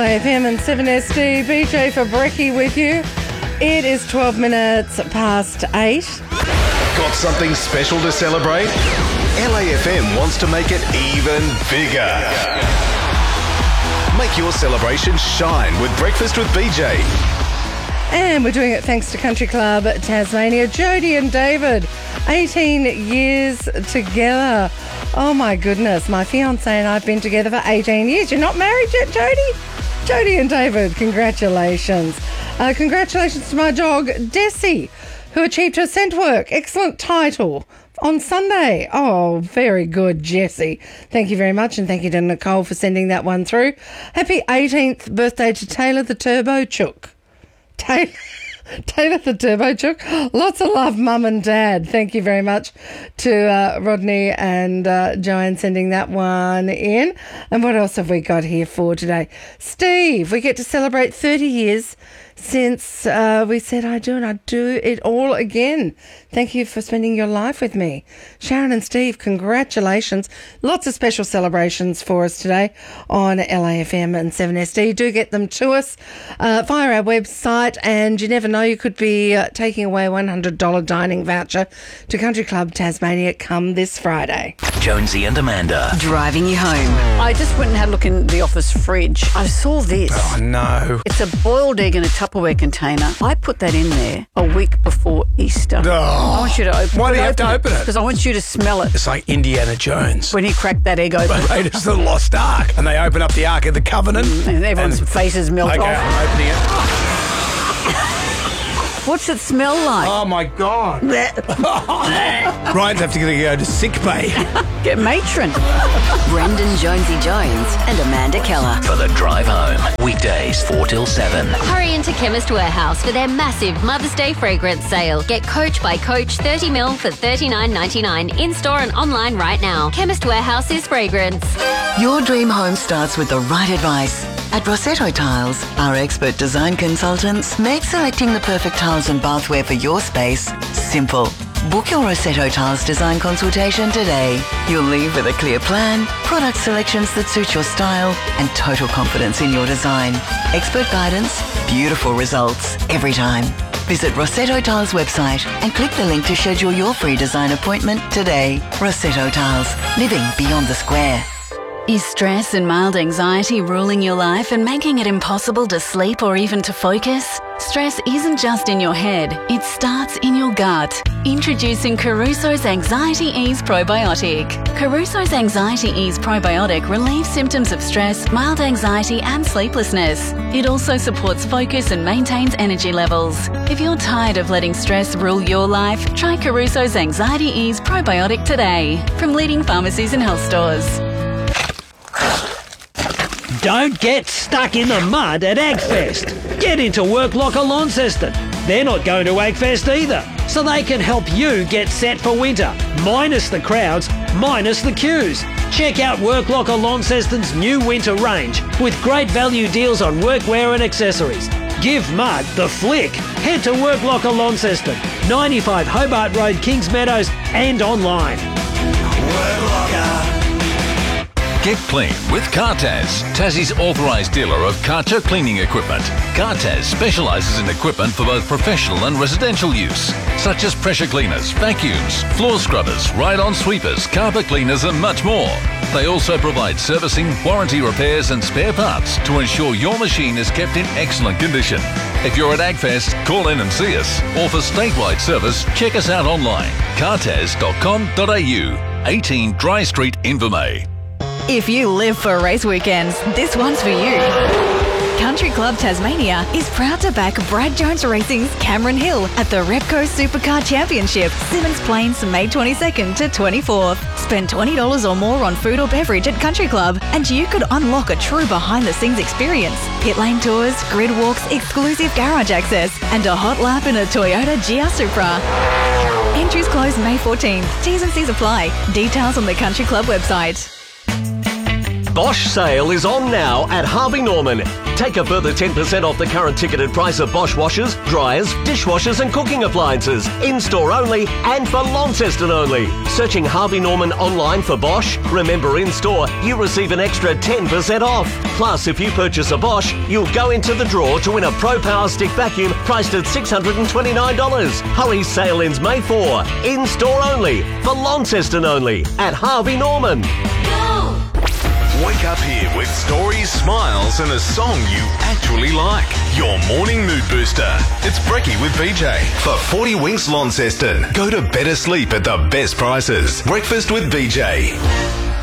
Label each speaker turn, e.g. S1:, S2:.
S1: LAFM and 7SD. BJ for Brekkie with you. It is 12 minutes past 8.
S2: Got something special to celebrate? LAFM wants to make it even bigger. Make your celebration shine with Breakfast with BJ.
S1: And we're doing it thanks to Country Club Tasmania. Jody and David, 18 years together. Oh my goodness, my fiancé and I have been together for 18 years. You're not married yet, Jody? Jody and David, congratulations. Congratulations to my dog, Desi, who achieved her scent work. Excellent title on Sunday. Oh, very good, Jessie. Thank you very much, and thank you to Nicole for sending that one through. Happy 18th birthday to Taylor the Turbo Chook. Taylor the Turbo Chook. Lots of love, Mum and Dad. Thank you very much to Rodney and Joanne sending that one in. And what else have we got here for today? Steve, we get to celebrate 30 years since we said I do, and I do it all again. Thank you for spending your life with me. Sharon and Steve, congratulations. Lots of special celebrations for us today on LAFM and 7SD. Do get them to us via our website, and you never know, you could be taking away a $100 dining voucher to Country Club Tasmania come this Friday.
S3: Jonesy and Amanda.
S4: Driving you home.
S5: I just went and had a look in the office fridge. I saw this.
S6: Oh, no.
S5: It's a boiled egg in a Tupperware container. I put that in there a week before Easter.
S6: Oh.
S5: I want you to open it.
S6: Why do you have to open it?
S5: Because I want you to smell it.
S6: It's like Indiana Jones.
S5: When he cracked that egg open.
S6: Raiders of the Lost Ark. And they open up the Ark of the Covenant.
S5: And everyone's faces melt
S6: Okay,
S5: off.
S6: I'm opening it.
S5: What's it smell like?
S6: Oh, my God. Ryan's have to go to sick bay.
S5: Get matron.
S4: Brendan Jonesy Jones and Amanda Keller.
S3: For the drive home. Weekdays 4 till 7.
S7: Hurry into Chemist Warehouse for their massive Mother's Day fragrance sale. Get Coach by Coach 30ml for $39.99 in-store and online right now. Chemist Warehouse is fragrance.
S4: Your dream home starts with the right advice. At Rossetto Tiles, our expert design consultants make selecting the perfect tiles and bathware for your space simple. Book your Rossetto Tiles design consultation today. You'll leave with a clear plan, product selections that suit your style, and total confidence in your design. Expert guidance, beautiful results every time. Visit Rossetto Tiles website and click the link to schedule your free design appointment today. Rossetto Tiles, living beyond the square.
S8: Is stress and mild anxiety ruling your life and making it impossible to sleep or even to focus? Stress isn't just in your head, it starts in your gut. Introducing Caruso's Anxiety Ease Probiotic. Caruso's Anxiety Ease Probiotic relieves symptoms of stress, mild anxiety and sleeplessness. It also supports focus and maintains energy levels. If you're tired of letting stress rule your life, try Caruso's Anxiety Ease Probiotic today from leading pharmacies and health stores.
S9: Don't get stuck in the mud at AgFest. Get into Work Locker Launceston. They're not going to AgFest either, so they can help you get set for winter. Minus the crowds, minus the queues. Check out Work Locker Launceston's new winter range with great value deals on workwear and accessories. Give mud the flick. Head to Work Locker Launceston, 95 Hobart Road, Kings Meadows, and online.
S3: Work Locker. Get clean with Cartaz, Tassie's authorised dealer of Karcher cleaning equipment. Cartaz specialises in equipment for both professional and residential use, such as pressure cleaners, vacuums, floor scrubbers, ride-on sweepers, carpet cleaners and much more. They also provide servicing, warranty repairs and spare parts to ensure your machine is kept in excellent condition. If you're at AgFest, call in and see us, or for statewide service, check us out online, cartaz.com.au, 18 Dry Street, Invermay.
S10: If you live for race weekends, this one's for you. Country Club Tasmania is proud to back Brad Jones Racing's Cameron Hill at the Repco Supercar Championship, Symmons Plains, May 22nd to 24th. Spend $20 or more on food or beverage at Country Club, and you could unlock a true behind-the-scenes experience. Pit lane tours, grid walks, exclusive garage access, and a hot lap in a Toyota GR Supra. Entries close May 14th. T's and C's apply. Details on the Country Club website.
S11: Bosch sale is on now at Harvey Norman. Take a further 10% off the current ticketed price of Bosch washers, dryers, dishwashers and cooking appliances. In-store only and for Launceston only. Searching Harvey Norman online for Bosch? Remember, in-store, you receive an extra 10% off. Plus, if you purchase a Bosch, you'll go into the draw to win a Pro Power Stick vacuum priced at $629. Hurry, sale ends May 4. In-store only for Launceston only at Harvey Norman.
S2: Wake up here with stories, smiles and a song you actually like. Your morning mood booster. It's Brekkie with BJ. For 40 Winks Launceston. Go to better sleep at the best prices. Breakfast with BJ.